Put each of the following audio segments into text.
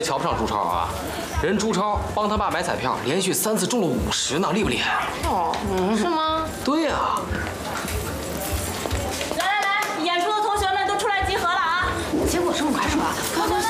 瞧不上朱超啊，人朱超帮他爸买彩票，连续3次中了50呢，厉不厉害？ 哦，是吗？ 对呀。 来，演出的同学们都出来集合了啊！ 结果这么快说啊？ 同学们，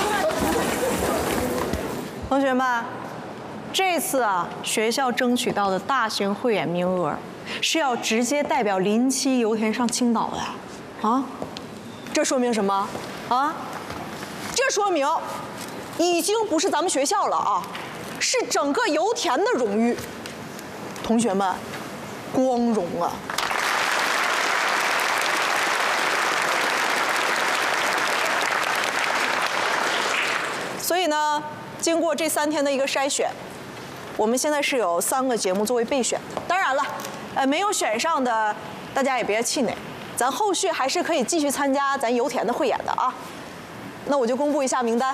同学们，这次啊，学校争取到的大型汇演名额是要直接代表临期油田上青岛的，啊，这说明什么？啊，这说明已经不是咱们学校了啊，是整个油田的荣誉。同学们，光荣啊！所以呢，经过这3天的一个筛选，我们现在是有3个节目作为备选的。当然了，没有选上的，大家也别气馁，咱后续还是可以继续参加咱油田的汇演的啊。那我就公布一下名单。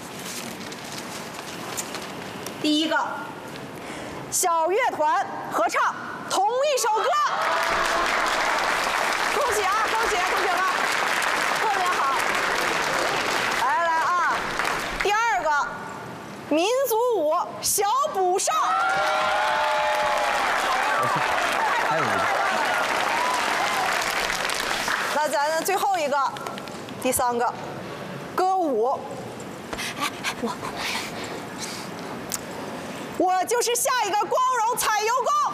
第1个，小乐团合唱同一首歌，恭喜啊，恭喜同学们，特别好。来啊！第2个，民族舞小补上。 还有一个。 那咱最后一个，第3个，歌舞。我就是下一个光荣采油工。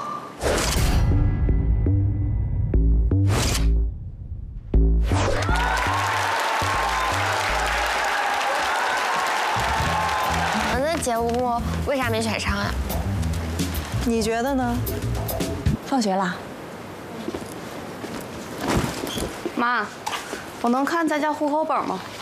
那节目为啥没选上啊？ 你觉得呢？ 放学啦。妈，我能看咱家户口本吗？